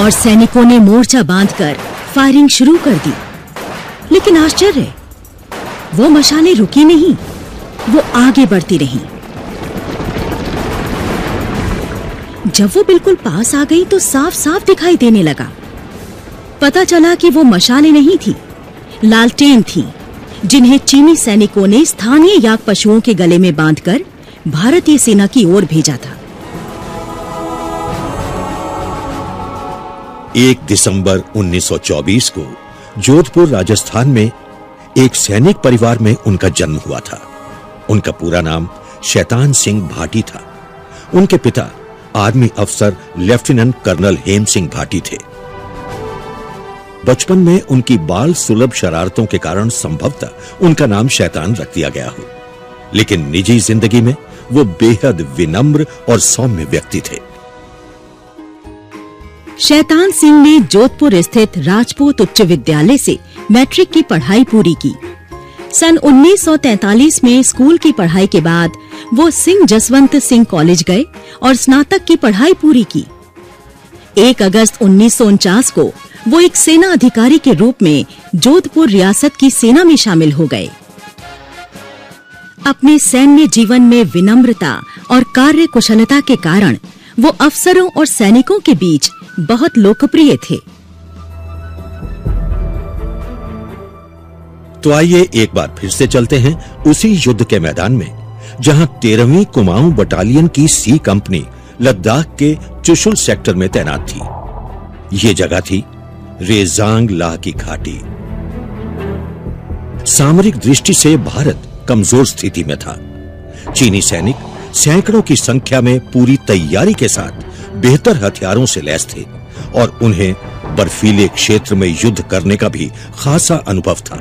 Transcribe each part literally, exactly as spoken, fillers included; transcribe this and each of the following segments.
और सैनिकों ने मोर्चा बांधकर फायरिंग शुरू कर दी। लेकिन आश्चर्य, वो मशालें रुकी नहीं, वो आगे बढ़ती रहीं। जब वो बिल्कुल पास आ गई तो साफ-साफ दिखाई देने लगा। पता चला कि वो मशालें नहीं थी, लालटेन थी, जिन्हें चीनी सैनिकों ने स्थानीय याक पशुओं के गले में बांधकर भारतीय सेना की ओर भेजा था। एक दिसंबर उन्नीस सौ चौबीस को जोधपुर, राजस्थान में एक सैनिक परिवार में उनका जन्म हुआ था। उनका पूरा नाम शैतान सिंह भाटी था। उनके पिता आर्मी अफसर लेफ्टिनेंट कर्नल हेम सिंह भाटी थे। बचपन में उनकी बाल सुलभ शरारतों के कारण संभवतः उनका नाम शैतान रख दिया गया हो, लेकिन निजी जिंदगी में वो बेहद विनम्र और सौम्य व्यक्ति थे। शैतान सिंह ने जोधपुर स्थित राजपूत उच्च विद्यालय से मैट्रिक की पढ़ाई पूरी की। सन उन्नीस सौ तैंतालीस में स्कूल की पढ़ाई के बाद वो सिंह जसवंत सिंह कॉलेज गए और स्नातक की पढ़ाई पूरी की। एक अगस्त उन्नीस सौ उनचास को वो एक सेना अधिकारी के रूप में जोधपुर रियासत की सेना में शामिल हो गए। अपने सैन्य जीवन में विनम्रता और कार्य कुशलता के कारण वो अफसरों और सैनिकों के बीच बहुत लोकप्रिय थे। तो आइए एक बार फिर से चलते हैं उसी युद्ध के मैदान में, जहां तेरहवीं कुमाऊं बटालियन की सी कंपनी लद्दाख के चुशुल सेक्टर में तैनात थी। ये जगह थी रेजांग लाह की घाटी। सामरिक दृष्टि से भारत कमजोर स्थिति में था। चीनी सैनिक सैकड़ों की संख्या में पूरी तैयारी के साथ बेहतर हथियारों से लैस थे और उन्हें बर्फीले क्षेत्र में युद्ध करने का भी खासा अनुभव था।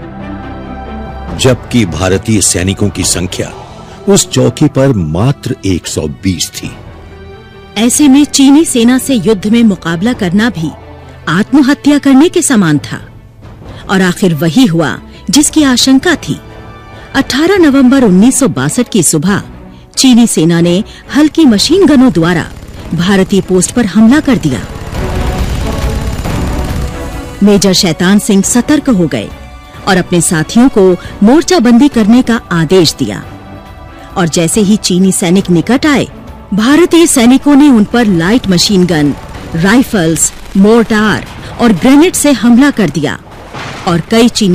जबकि भारतीय सैनिकों की संख्या उस चौकी पर मात्र एक सौ बीस थी। ऐसे में चीनी सेना से युद्ध में मुकाबला करना भी आत्महत्या करने के समान था। और आखिर वही हुआ जिसकी आशंका थी। अठारह नवंबर उन्नीस सौ बासठ की सुबह चीनी सेना ने हल्की मशीन गनों द्वारा भारतीय पोस्ट पर हमला कर दिया। मेजर शैतान सिंह सतर्क हो गए और अपने साथियों को मोर्चाबंदी करने का आदेश दिया। और जैसे ही चीनी सैनिक निकट आए, भारतीय सैनिकों ने उन पर light machine gun, rifles, mortar और ग्रेनेड से हमला कर दिया और कई चीनी